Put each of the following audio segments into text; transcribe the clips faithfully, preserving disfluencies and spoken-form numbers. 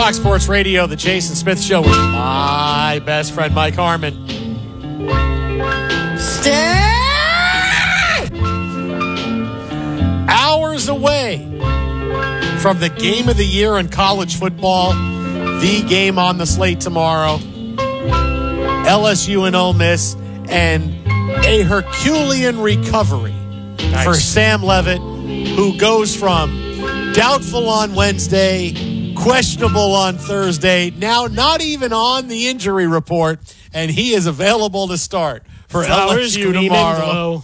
Fox Sports Radio, the Jason Smith Show with my best friend, Mike Harmon. Stay! Hours away from the game of the year in college football, the game on the slate tomorrow, L S U and Ole Miss, and a Herculean recovery nice. for Sam Leavitt, who goes from doubtful on Wednesday, questionable on Thursday, now not even on the injury report, and he is available to start for Flowers L S U tomorrow.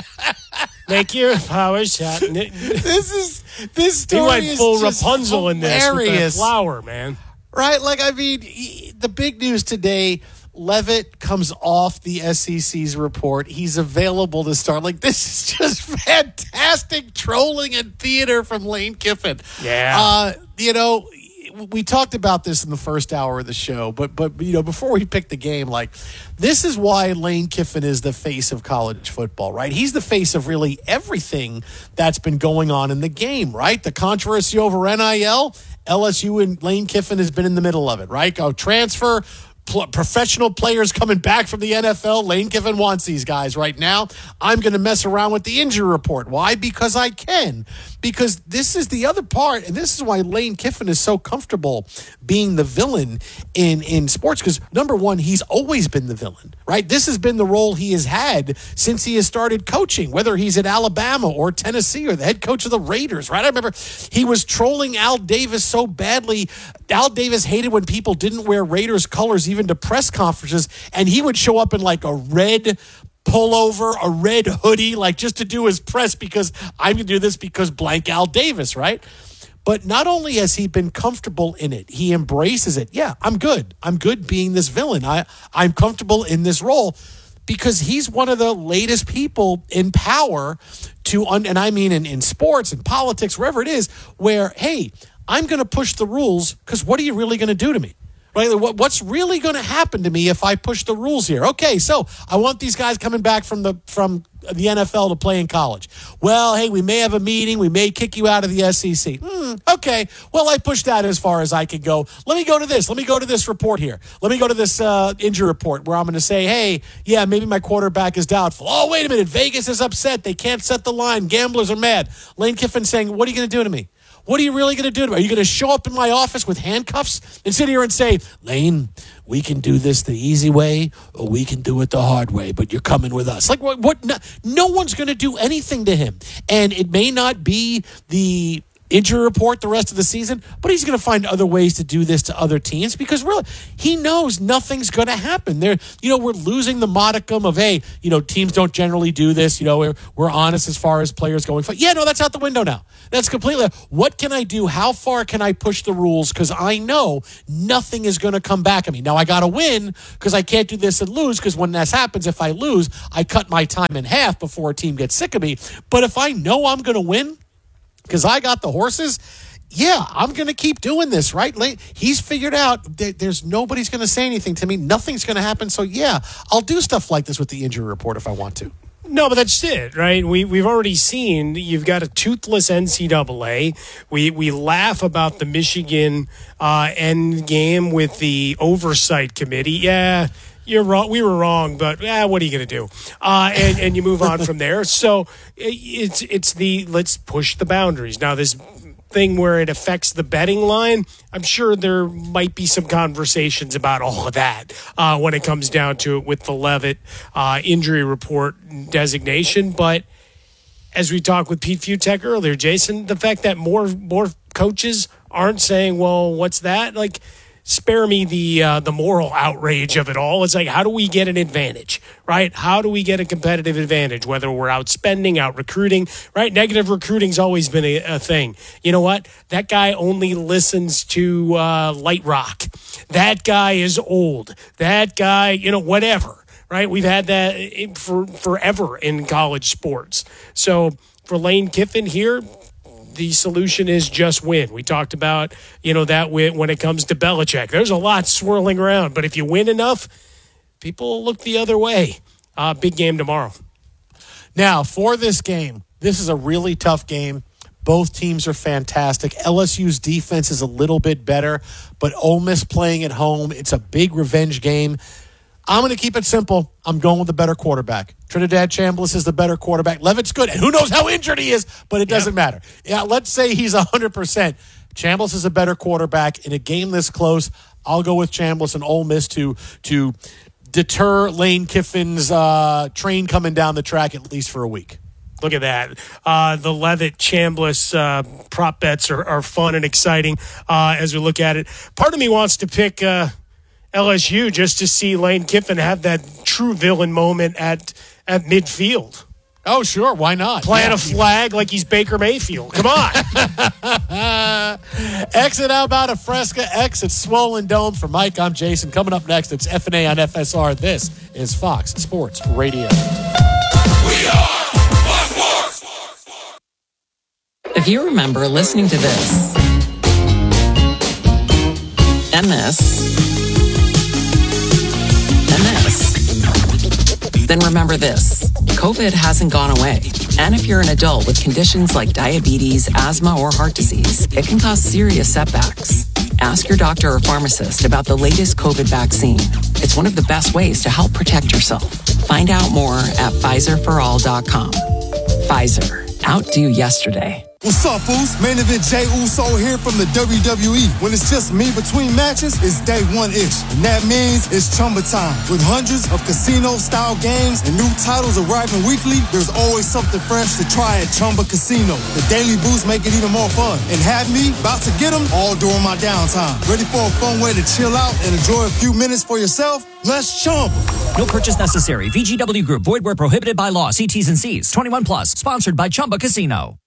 Make your flowers shot. This is this story he went is full just Rapunzel hilarious. in this with that flower, man. Right? Like, I mean, he, the big news today, Leavitt comes off the S E C's report. He's available to start. Like, this is just fantastic trolling and theater from Lane Kiffin. Yeah. Uh, you know, we talked about this in the first hour of the show, but, but you know, before we picked the game, like, this is why Lane Kiffin is the face of college football, right? He's the face of really everything that's been going on in the game, right? The controversy over N I L, L S U and Lane Kiffin has been in the middle of it, right? Go transfer, pl- professional players coming back from the N F L. Lane Kiffin wants these guys right now. I'm going to mess around with the injury report. Why? Because I can. Because this is the other part, and this is why Lane Kiffin is so comfortable being the villain in, in sports. Because, number one, he's always been the villain, right? This has been the role he has had since he has started coaching, whether he's at Alabama or Tennessee or the head coach of the Raiders, right? I remember he was trolling Al Davis so badly. Al Davis hated when people didn't wear Raiders colors even to press conferences, and he would show up in like a red pullover, a red hoodie, like just to do his press because I'm going to do this because blank Al Davis, right? But not only has he been comfortable in it, he embraces it. Yeah, I'm good. I'm good being this villain. I, I'm comfortable in this role because he's one of the latest people in power to, un- and I mean in, in sports and politics, wherever it is, where, hey, I'm going to push the rules because what are you really going to do to me? Right? What's really going to happen to me if I push the rules here? Okay, so I want these guys coming back from the from the N F L to play in college. Well, hey, we may have a meeting. We may kick you out of the S E C. Hmm, okay, well, I pushed that as far as I could go. Let me go to this. Let me go to this report here. Let me go to this uh, injury report where I'm going to say, hey, yeah, maybe my quarterback is doubtful. Oh, wait a minute. Vegas is upset. They can't set the line. Gamblers are mad. Lane Kiffin saying, what are you going to do to me? What are you really going to do to me? Are you going to show up in my office with handcuffs and sit here and say, Lane, we can do this the easy way or we can do it the hard way, but you're coming with us? Like, what? what no, no one's going to do anything to him. And it may not be the injury report the rest of the season, but he's going to find other ways to do this to other teams because really he knows nothing's going to happen. There, you know, we're losing the modicum of, hey, you know, teams don't generally do this. You know, we're, we're honest as far as players going. Yeah, no, that's out the window now. That's completely, what can I do? How far can I push the rules? Because I know nothing is going to come back at me. Now I got to win because I can't do this and lose because when that happens, if I lose, I cut my time in half before a team gets sick of me. But if I know I'm going to win, because I got the horses, yeah, I'm going to keep doing this, right? He's figured out that there's nobody's going to say anything to me. Nothing's going to happen. So, yeah, I'll do stuff like this with the injury report if I want to. No, but that's it, right? We, we've already seen you've got a toothless N C double A. We we laugh about the Michigan uh, end game with the oversight committee. Yeah, you're wrong. We were wrong, but eh, what are you going to do? Uh, and, and you move on from there. So it's it's the let's push the boundaries. Now, this thing where it affects the betting line, I'm sure there might be some conversations about all of that uh, when it comes down to it with the Leavitt uh, injury report designation. But as we talked with Pete Futek earlier, Jason, the fact that more more coaches aren't saying, well, what's that? Like, spare me the uh, the moral outrage of it all. It's like, how do we get an advantage, right? How do we get a competitive advantage, whether we're out spending, out recruiting, right? Negative recruiting's always been a, a thing. You know what? That guy only listens to uh, light rock. That guy is old. That guy, you know, whatever, right? We've had that for forever in college sports. So for Lane Kiffin here, the solution is just win. We talked about, you know, that win when it comes to Belichick. There's a lot swirling around, but if you win enough, people look the other way. Uh, big game tomorrow. Now, for this game, this is a really tough game Both teams are fantastic. L S U's defense is a little bit better, but Ole Miss playing at home, it's a big revenge game. I'm going to keep it simple. I'm going with the better quarterback. Trinidad Chambliss is the better quarterback. Levitt's good, and who knows how injured he is, but it doesn't yep. matter. Yeah, let's say he's one hundred percent. Chambliss is a better quarterback. In a game this close, I'll go with Chambliss and Ole Miss to, to deter Lane Kiffin's uh, train coming down the track at least for a week. Look at that. Uh, the Levitt Chambliss uh, prop bets are, are fun and exciting uh, as we look at it. Part of me wants to pick uh, L S U just to see Lane Kiffin have that true villain moment at at midfield. Oh, sure. Why not? Plant yeah. a flag like he's Baker Mayfield. Come on. Exit out about a Fresca. Exit Swollen Dome. For Mike, I'm Jason. Coming up next, it's F and A on F S R. This is Fox Sports Radio. We are Fox Sports. If you remember listening to this and this and this, then remember this. COVID hasn't gone away. And if you're an adult with conditions like diabetes, asthma, or heart disease, it can cause serious setbacks. Ask your doctor or pharmacist about the latest COVID vaccine. It's one of the best ways to help protect yourself. Find out more at Pfizer for all dot com. Pfizer. Outdo yesterday. What's up, Foos? Main event Jey Uso here from the W W E. When it's just me between matches, it's day one-ish. And that means it's Chumba time. With hundreds of casino-style games and new titles arriving weekly, there's always something fresh to try at Chumba Casino. The daily boosts make it even more fun. And have me about to get them all during my downtime. Ready for a fun way to chill out and enjoy a few minutes for yourself? Let's Chumba. No purchase necessary. V G W Group. Void where prohibited by law. See T's and C's. twenty-one plus. Sponsored by Chumba Casino.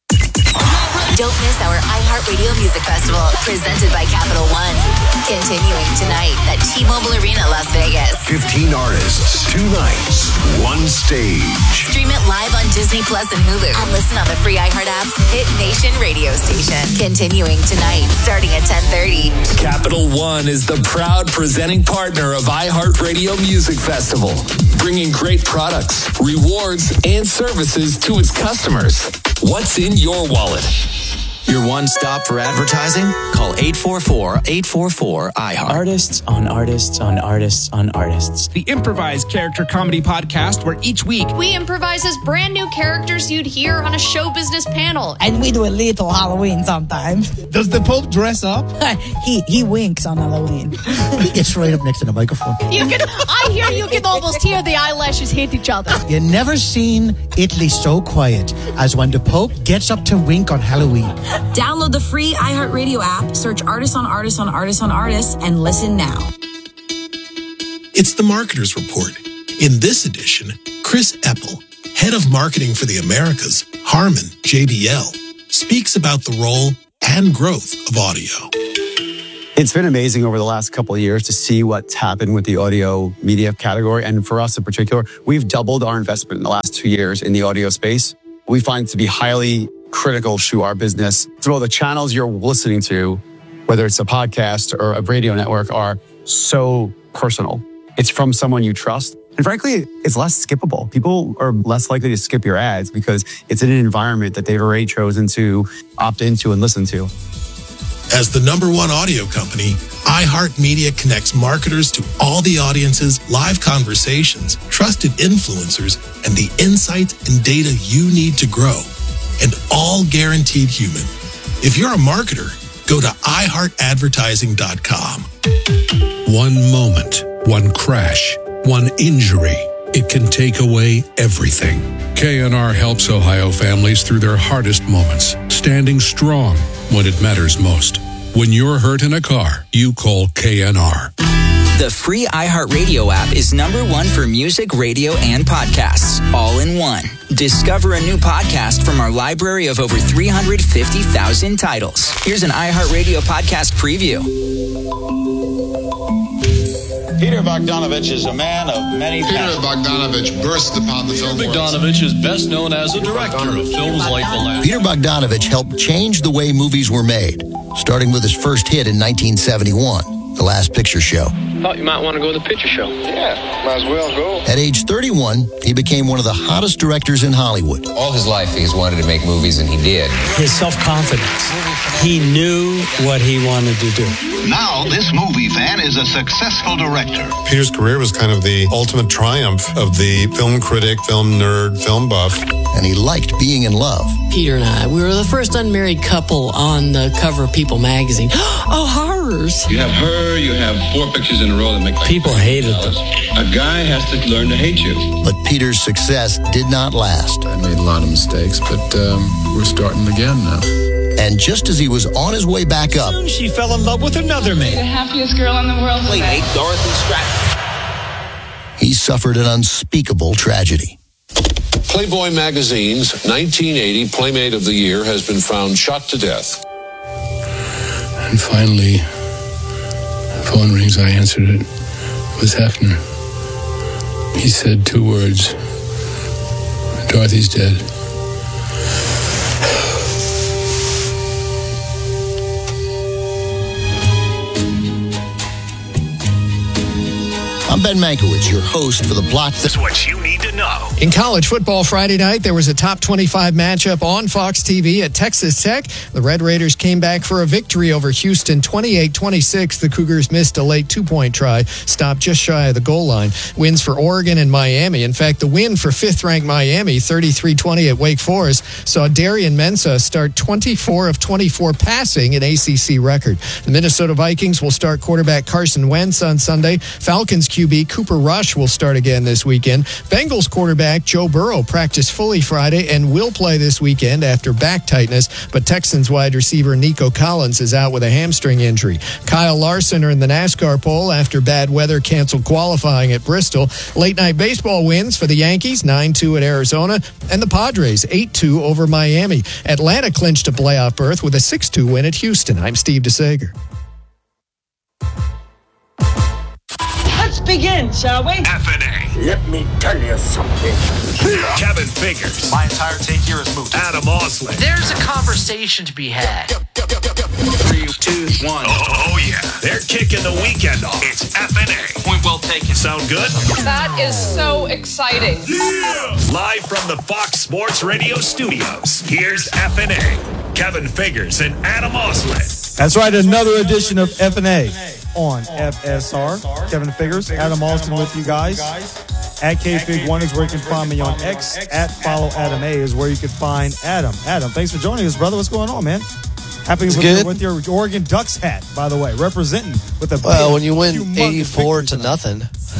Don't miss our iHeartRadio Music Festival, presented by Capital One. Continuing tonight at T-Mobile Arena, Las Vegas. fifteen artists, two nights, one stage. Stream it live on Disney Plus and Hulu. And listen on the free iHeart app's Hit Nation radio station. Continuing tonight, starting at ten thirty. Capital One is the proud presenting partner of iHeartRadio Music Festival, bringing great products, rewards, and services to its customers. What's in your wallet? Your one stop for advertising? Call eight four four, eight four four, I heart. Artists on artists on artists on artists. The improvised character comedy podcast where each week we improvise as brand new characters you'd hear on a show business panel. And we do a little Halloween sometimes. Does the Pope dress up? he he winks on Halloween. He gets right up next to the microphone. You can I hear you can almost hear the eyelashes hit each other. You never seen Italy so quiet as when the Pope gets up to wink on Halloween. Download the free iHeartRadio app, search Artists on Artists on Artists on Artists, and listen now. It's the Marketer's Report. In this edition, Chris Eppel, head of marketing for the Americas, Harman, J B L, speaks about the role and growth of audio. It's been amazing over the last couple of years to see what's happened with the audio media category. And for us in particular, we've doubled our investment in the last two years in the audio space. We find it to be highly critical to our business. So the channels you're listening to, whether it's a podcast or a radio network, are so personal. It's from someone you trust. And frankly, it's less skippable. People are less likely to skip your ads because it's in an environment that they've already chosen to opt into and listen to. As the number one audio company, iHeartMedia connects marketers to all the audiences, live conversations, trusted influencers, and the insights and data you need to grow. And all guaranteed human. If you're a marketer, go to i heart advertising dot com. One moment, one crash, one injury. It can take away everything. K N R helps Ohio families through their hardest moments, standing strong when it matters most. When you're hurt in a car, you call K N R. The free iHeartRadio app is number one for music, radio, and podcasts, all in one. Discover a new podcast from our library of over three hundred fifty thousand titles. Here's an iHeartRadio podcast preview. Peter Bogdanovich is a man of many Peter Bogdanovich burst upon the film Peter Bogdanovich is best known as a director of films like The Last. Peter Bogdanovich helped change the way movies were made, starting with his first hit in nineteen seventy-one. The Last Picture Show. Thought you might want to go to the picture show. Yeah, might as well go. At age thirty-one, he became one of the hottest directors in Hollywood. All his life, he's wanted to make movies, and he did. His self-confidence. He knew what he wanted to do. Now, this movie fan is a successful director. Peter's career was kind of the ultimate triumph of the film critic, film nerd, film buff. And he liked being in love. Peter and I, we were the first unmarried couple on the cover of People magazine. Oh, horrors. You have her, you have four pictures in a row that make like people hated them. A guy has to learn to hate you. But Peter's success did not last. I made a lot of mistakes, but um, we're starting again now. And just as he was on his way back up, she fell in love with another man. The happiest girl in the world. Playmate Dorothy Stratton. he suffered an unspeakable tragedy. Playboy Magazine's nineteen eighty Playmate of the Year has been found shot to death. And finally, the phone rings. I answered it. It was Hefner. He said two words. Dorothy's dead. I'm Ben Mankiewicz, your host for the block. That's what you need to know. In college football Friday night, there was a top twenty-five matchup on Fox T V at Texas Tech. The Red Raiders came back for a victory over Houston, twenty-eight twenty-six. The Cougars missed a late two-point try, stopped just shy of the goal line. Wins for Oregon and Miami. In fact, the win for fifth-ranked Miami, thirty-three twenty at Wake Forest, saw Darian Mensah start twenty-four of twenty-four passing, an A C C record. The Minnesota Vikings will start quarterback Carson Wentz on Sunday. Falcons Q B Cooper Rush will start again this weekend. Bengals quarterback Joe Burrow practiced fully Friday and will play this weekend after back tightness, but Texans wide receiver Nico Collins is out with a hamstring injury. Kyle Larson earned the NASCAR pole after bad weather canceled qualifying at Bristol. Late night baseball wins for the Yankees, nine two at Arizona, and the Padres, eight two over Miami. Atlanta clinched a playoff berth with a six two win at Houston. I'm Steve DeSager. Let's begin, shall we? F N A. Let me tell you something. Kevin Figures. My entire take here is moved. Adam Osley. There's a conversation to be had. Three, two, one. Oh, oh yeah. They're kicking the weekend off. It's F N A. Point well taken. Sound good? That is so exciting. Yeah! Live from the Fox Sports Radio studios, here's F N A. Kevin Figures and Adam Osley. That's right, another edition of F N A on F S R. Kevin Figures, Adam Austin with you guys. At K Fig one is where you can find me on X. At Follow Adam A is where you can find Adam. Adam, thanks for joining us, brother. What's going on, man? Happy with your, with your Oregon Ducks hat, by the way, representing with a well. big, when you win eighty-four to nothing,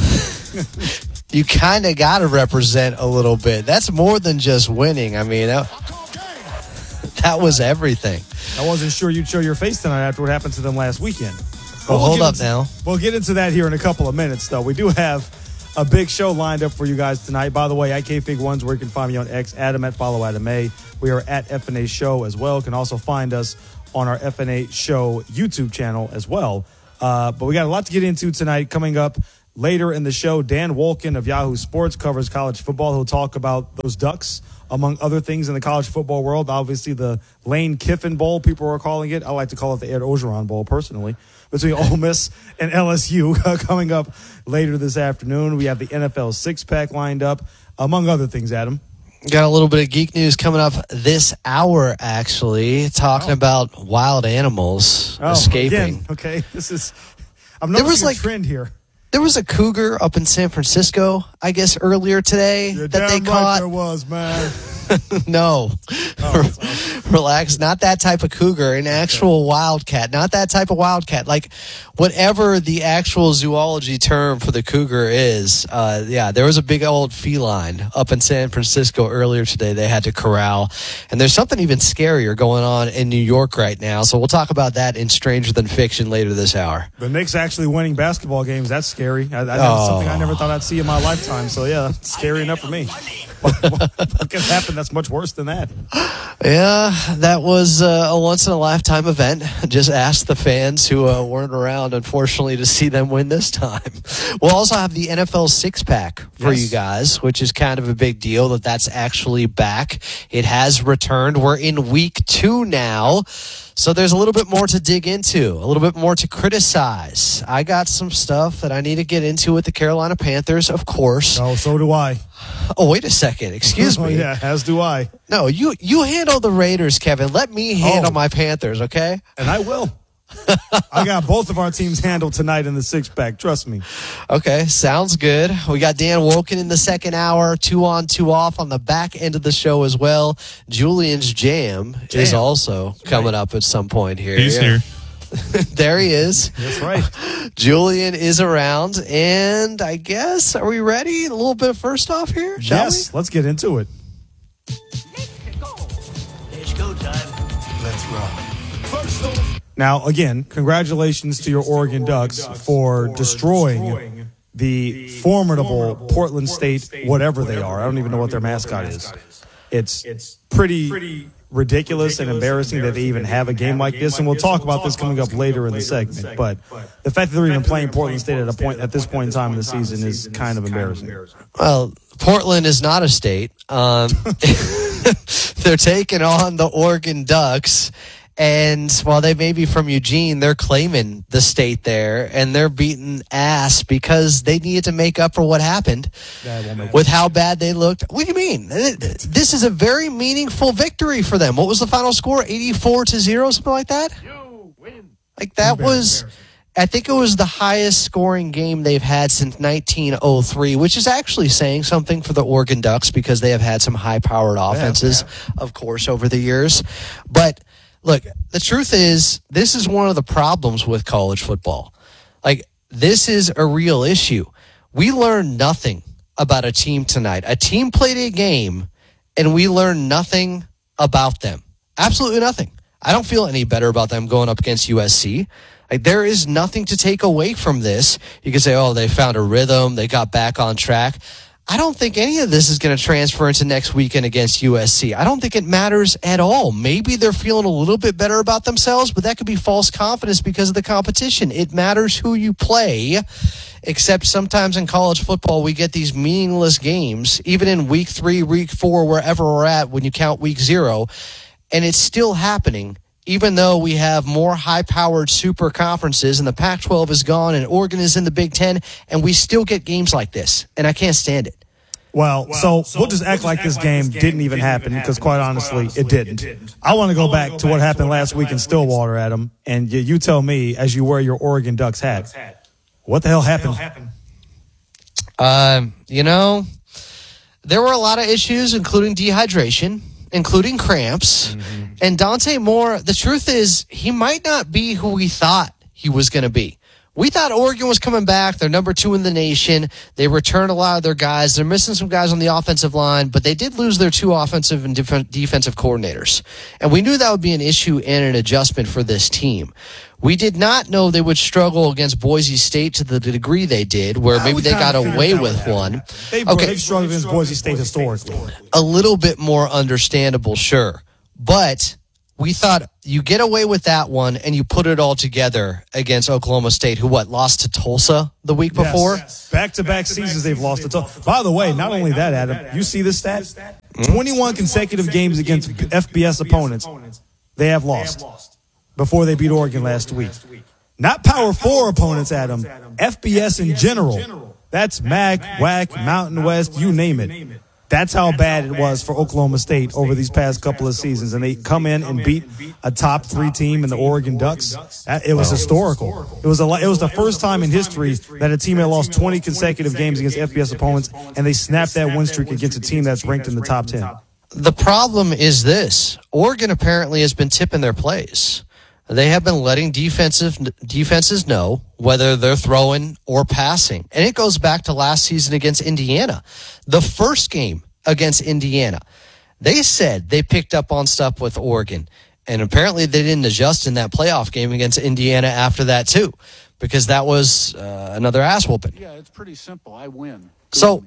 you kind of got to represent a little bit. That's more than just winning. I mean, that, that was everything. I wasn't sure you'd show your face tonight after what happened to them last weekend. Well, we'll hold up into, now. We'll get into that here in a couple of minutes, though. We do have a big show lined up for you guys tonight. By the way, at K Fig one's where you can find me on X. Adam at Follow Adam A. We are at F N A Show as well. You can also find us on our F N A Show YouTube channel as well. Uh, but we got a lot to get into tonight. Coming up later in the show, Dan Wolken of Yahoo Sports covers college football. He'll talk about those Ducks, among other things in the college football world. Obviously, the Lane Kiffin Bowl, people are calling it. I like to call it the Ed Orgeron Bowl, personally, between Ole Miss and L S U coming up later this afternoon. We have the N F L six-pack lined up, among other things, Adam. Got a little bit of geek news coming up this hour, actually, talking oh. about wild animals oh, escaping. Again. Okay, this is – I'm noticing there was like, a trend here. There was a cougar up in San Francisco, I guess, earlier today You're that they damn caught. Right there was, man. no. Oh, awesome. Relax. Not that type of cougar. An actual okay. wildcat. Not that type of wildcat. Like, whatever the actual zoology term for the cougar is, uh, yeah, there was a big old feline up in San Francisco earlier today they had to corral. And there's something even scarier going on in New York right now. So we'll talk about that in Stranger Than Fiction later this hour. The Knicks actually winning basketball games. That's scary. I, I, oh. That's something I never thought I'd see in my lifetime. So, yeah, scary enough for me. What can happen that's much worse than that? Yeah, that was uh, a once-in-a-lifetime event. Just ask the fans who uh, weren't around, unfortunately, to see them win this time. We'll also have the N F L six-pack for yes. you guys, which is kind of a big deal that that's actually back. It has returned. We're in week two now. So there's a little bit more to dig into, a little bit more to criticize. I got some stuff that I need to get into with the Carolina Panthers, of course. Oh, so do I. Oh, wait a second. Excuse me. Oh, yeah, as do I. No, you you handle the Raiders, Kevin. Let me handle oh. my Panthers, okay? And I will. I got both of our teams handled tonight in the six-pack. Trust me. Okay, sounds good. We got Dan Wolken in the second hour, two on, two off on the back end of the show as well. Julian's Jam, Jam. is also That's coming right. up at some point here. He's yeah. here. There he is. That's right. Julian is around, and I guess, are we ready? A little bit first off here, shall yes, we? Let's get into it. It's go time. Let's rock. First off. Now, again, congratulations to your Oregon Ducks for destroying the formidable Portland State, whatever they are. I don't even know what their mascot is. It's pretty ridiculous and embarrassing that they even have a game like this, and we'll talk about this coming up later in the segment. But the fact that they're even playing Portland State at a point at this point in time in the season is kind of embarrassing. Well, Portland is not a state. Um, they're taking on the Oregon Ducks. And while they may be from Eugene, they're claiming the state there, and they're beating ass because they needed to make up for what happened with how bad they looked. What do you mean? This is a very meaningful victory for them. What was the final score? eighty-four to zero, something like that? You win. Like that was, I think it was the highest scoring game they've had since nineteen oh three, which is actually saying something for the Oregon Ducks because they have had some high-powered offenses, yeah, yeah. of course, over the years. But look, the truth is, this is one of the problems with college football. Like, this is a real issue. We learned nothing about a team tonight. A team played a game, and we learned nothing about them. Absolutely nothing. I don't feel any better about them going up against U S C. Like, there is nothing to take away from this. You can say, oh, they found a rhythm. They got back on track. I don't think any of this is going to transfer into next weekend against U S C. I don't think it matters at all. Maybe they're feeling a little bit better about themselves, but that could be false confidence because of the competition. It matters who you play, except sometimes in college football, we get these meaningless games, even in week three, week four, wherever we're at when you count week zero, and it's still happening. Even though we have more high-powered super conferences and the Pac twelve is gone and Oregon is in the Big Ten, and we still get games like this, and I can't stand it. Well, well so, so we'll just act we'll like just this act game, like this game didn't even didn't happen because, quite honestly, honestly, it didn't. It didn't. I want to go back to what happened last week in Stillwater, Adam, and you, you tell me, as you wear your Oregon Ducks hat, what the hell happened? Um, you know, there were a lot of issues, including dehydration, including cramps. Mm-hmm. And Dante Moore, the truth is, he might not be who we thought he was going to be. We thought Oregon was coming back. They're number two in the nation. They returned a lot of their guys. They're missing some guys on the offensive line, but they did lose their two offensive and def- defensive coordinators. And we knew that would be an issue and an adjustment for this team. We did not know they would struggle against Boise State to the degree they did, where maybe they got away with one. They've, okay. they've struggled against Boise State historically. A little bit more understandable, sure. But we thought you get away with that one and you put it all together against Oklahoma State, who, what, lost to Tulsa the week yes. before? Back-to-back seasons they've lost to Tulsa. By the way, not only that, Adam, you see this stat? Mm-hmm. twenty-one consecutive games against F B S opponents they have lost before they beat Oregon last week. Not Power Four opponents, Adam. F B S in general. That's M A C, W A C, Mountain West, you name it. That's how bad it was for Oklahoma State over these past couple of seasons. And they come in and beat a top three team in the Oregon Ducks. It was historical. It was a, it was the first time in history that a team had lost twenty consecutive games against F B S opponents, and they snapped that win streak against a team that's ranked in the top ten. The problem is this. Oregon apparently has been tipping their plays. They have been letting defensive defenses know whether they're throwing or passing. And it goes back to last season against Indiana. The first game against Indiana, they said they picked up on stuff with Oregon. And apparently they didn't adjust in that playoff game against Indiana after that too, because that was uh, another ass whooping. Yeah, it's pretty simple. I win. Go so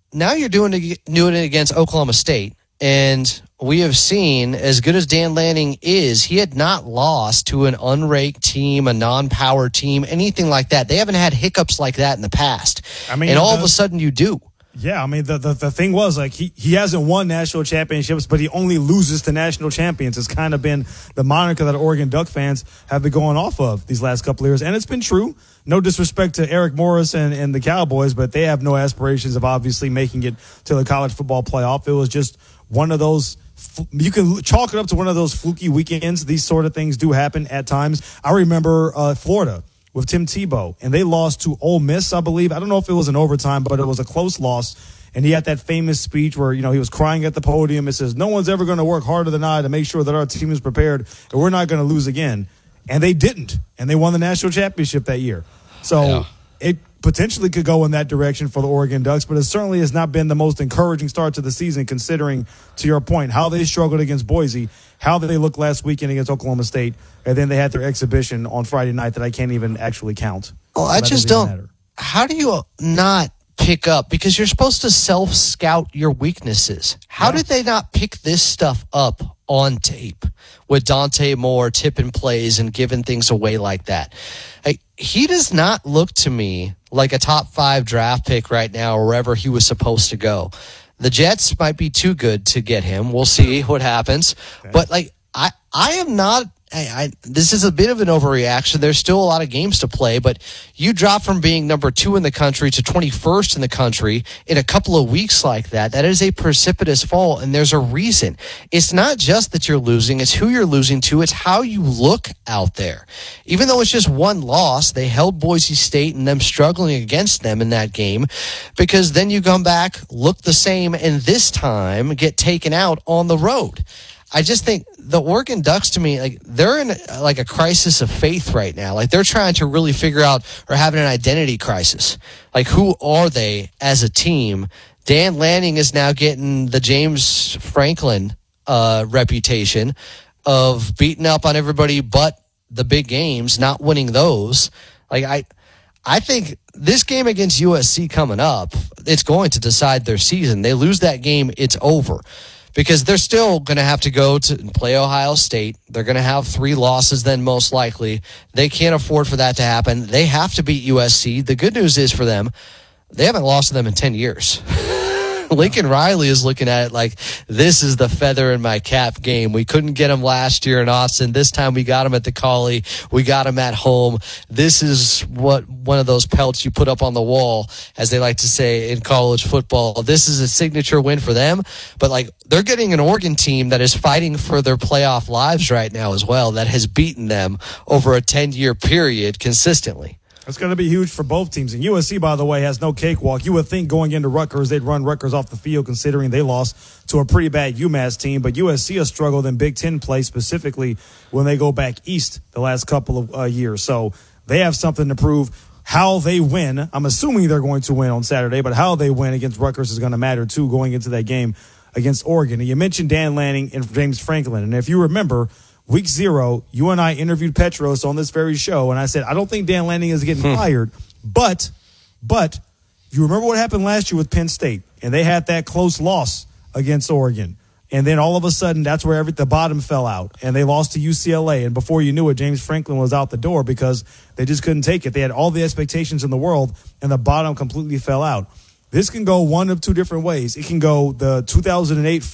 now you're doing it, doing it against Oklahoma State. And we have seen, as good as Dan Lanning is, he had not lost to an unranked team, a non-power team, anything like that. They haven't had hiccups like that in the past. I mean, and all the, of a sudden you do. Yeah, I mean, the, the the thing was, like, he, he hasn't won national championships, but he only loses to national champions. It's kind of been the moniker that Oregon Duck fans have been going off of these last couple of years. And it's been true. No disrespect to Eric Morris and, and the Cowboys, but they have no aspirations of obviously making it to the college football playoff. It was just one of those, you can chalk it up to one of those fluky weekends. These sort of things do happen at times. I remember uh, Florida with Tim Tebow, and they lost to Ole Miss, I believe. I don't know if it was an overtime, but it was a close loss. And he had that famous speech where, you know, he was crying at the podium. It says, no one's ever going to work harder than I to make sure that our team is prepared and we're not going to lose again. And they didn't. And they won the national championship that year. So yeah. It potentially could go in that direction for the Oregon Ducks, but it certainly has not been the most encouraging start to the season, considering, to your point, how they struggled against Boise, how they looked last weekend against Oklahoma State, and then they had their exhibition on Friday night that I can't even actually count. Well, I just don't. Matter. How do you not pick up? Because you're supposed to self-scout your weaknesses. How yeah. did they not pick this stuff up on tape with Dante Moore tipping plays and giving things away like that? Like, he does not look to me like a top five draft pick right now, or wherever he was supposed to go. The Jets might be too good to get him. We'll see what happens. Okay. But like, I, I am not. I, I, this is a bit of an overreaction. There's still a lot of games to play, but you drop from being number two in the country to twenty-first in the country in a couple of weeks like that. That is a precipitous fall, and there's a reason. It's not just that you're losing. It's who you're losing to. It's how you look out there. Even though it's just one loss, they held Boise State and them struggling against them in that game, because then you come back, look the same, and this time get taken out on the road. I just think the Oregon Ducks, to me, like, they're in like a crisis of faith right now. Like, they're trying to really figure out, or having an identity crisis. Like, who are they as a team? Dan Lanning is now getting the James Franklin uh, reputation of beating up on everybody but the big games, not winning those. Like, I, I think this game against U S C coming up, it's going to decide their season. They lose that game, it's over. Because they're still going to have to go to play Ohio State. They're going to have three losses then, most likely. They can't afford for that to happen. They have to beat U S C. The good news is for them, they haven't lost to them in ten years. Lincoln Riley is looking at it like, this is the feather in my cap game. We couldn't get him last year in Austin. This time we got him at the Collie. We got him at home. This is what one of those pelts you put up on the wall, as they like to say in college football. This is a signature win for them. But, like, they're getting an Oregon team that is fighting for their playoff lives right now as well, that has beaten them over a ten-year period consistently. It's going to be huge for both teams. And U S C, by the way, has no cakewalk. You would think going into Rutgers, they'd run Rutgers off the field, considering they lost to a pretty bad UMass team. But U S C has struggled in Big Ten play, specifically when they go back east the last couple of uh, years. So they have something to prove. How they win, I'm assuming they're going to win on Saturday, but how they win against Rutgers is going to matter, too, going into that game against Oregon. And you mentioned Dan Lanning and James Franklin. And if you remember, week zero, you and I interviewed Petros on this very show, and I said, I don't think Dan Lanning is getting fired, but, but you remember what happened last year with Penn State, and they had that close loss against Oregon, and then all of a sudden, that's where every, the bottom fell out, and they lost to U C L A, and before you knew it, James Franklin was out the door because they just couldn't take it. They had all the expectations in the world, and the bottom completely fell out. This can go one of two different ways. It can go the two thousand eight